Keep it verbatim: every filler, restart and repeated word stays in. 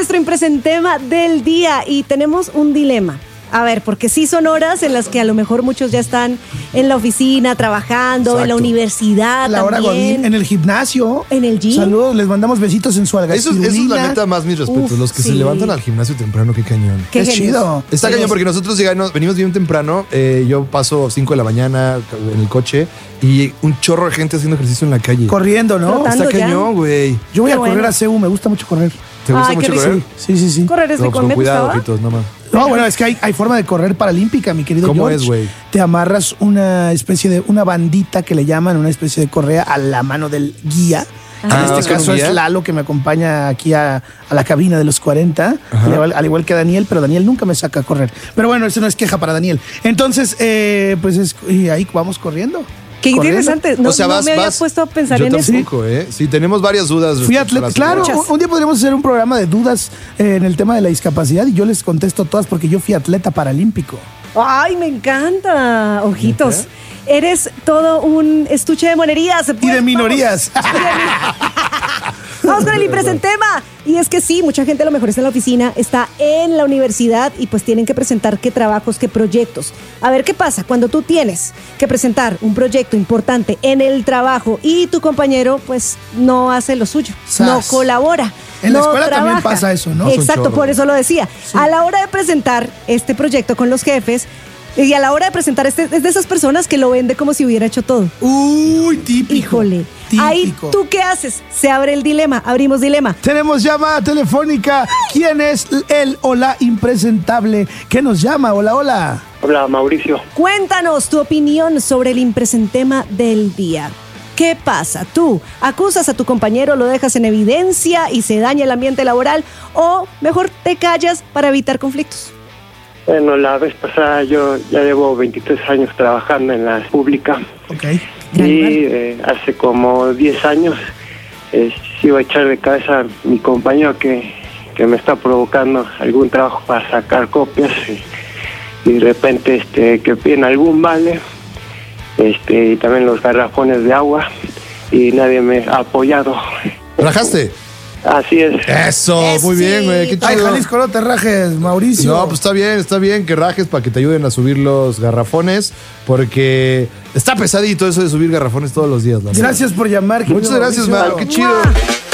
nuestro impresentema del día y tenemos un dilema. A ver, porque sí son horas en las que a lo mejor muchos ya están en la oficina, trabajando, Exacto. en la universidad la también. hora Godín, en el gimnasio. En el gym. Saludos, les mandamos besitos en su algacirulina. Eso, eso es la neta más mis respetos. Uf, los que sí. se levantan al gimnasio temprano, qué cañón. Qué es genios. chido. Está sí. cañón porque nosotros llegamos, venimos bien temprano. Eh, yo paso cinco de la mañana en el coche y un chorro de gente haciendo ejercicio en la calle. Corriendo, ¿no? Está cañón, güey. Yo voy qué a correr bueno. a C U, me gusta mucho correr. ¿Te gusta Ay, mucho qué correr? Sí, sí, sí. Correr es no, rico, pues, me con cuidado, gustaba. ojitos, nada más. No, bueno, es que hay, hay forma de correr paralímpica, mi querido ¿Cómo George. es, güey? Te amarras una especie de, una bandita que le llaman, una especie de correa a la mano del guía. Ah, en este caso es Lalo, que me acompaña aquí a, a la cabina de los cuarenta, al igual, al igual que Daniel, pero Daniel nunca me saca a correr. Pero bueno, eso no es queja para Daniel. Entonces, eh, pues es, y ahí vamos corriendo. Qué interesante. No, o sea, no vas, me había vas, puesto a pensar yo en tampoco, eso. ¿eh? Sí, tenemos varias dudas. Fui atleta, claro, un, un día podríamos hacer un programa de dudas eh, en el tema de la discapacidad y yo les contesto todas porque yo fui atleta paralímpico. Ay, me encanta. Ojitos. ¿Qué? Eres todo un estuche de monerías. Y de minorías. Vamos con el impresentema. Y es que sí, mucha gente a lo mejor está en la oficina, está en la universidad y pues tienen que presentar qué trabajos, qué proyectos. A ver qué pasa cuando tú tienes que presentar un proyecto importante en el trabajo y tu compañero pues no hace lo suyo, Sas. no colabora. En no la escuela trabaja. también pasa eso, ¿no? Exacto, por eso lo decía. Sí. A la hora de presentar este proyecto con los jefes, y a la hora de presentar, este, es de esas personas que lo vende como si hubiera hecho todo. Uy, típico. Híjole. Típico. Ahí, ¿tú qué haces? Se abre el dilema, abrimos dilema. Tenemos llamada telefónica. ¿Quién es el o la impresentable que nos llama? Hola, hola. Hola, Mauricio. Cuéntanos tu opinión sobre el impresentema del día. ¿Qué pasa? ¿Tú acusas a tu compañero, lo dejas en evidencia y se daña el ambiente laboral o mejor te callas para evitar conflictos? Bueno, la vez pasada yo ya llevo veintitrés años trabajando en la pública. Ok. Y eh, hace como diez años eh, sí iba a echar de cabeza a mi compañero que, que me está provocando algún trabajo para sacar copias y, y de repente este que piden algún vale este y también los garrafones de agua y nadie me ha apoyado. ¿Rajaste? Así es. Eso, Eso muy sí. bien, güey. Qué chido. Ay, Jalisco, no te rajes, Mauricio. No, pues está bien, está bien que rajes para que te ayuden a subir los garrafones, porque está pesadito eso de subir garrafones todos los días. La Gracias por llamar. Muchas gracias, Mau. Qué chido.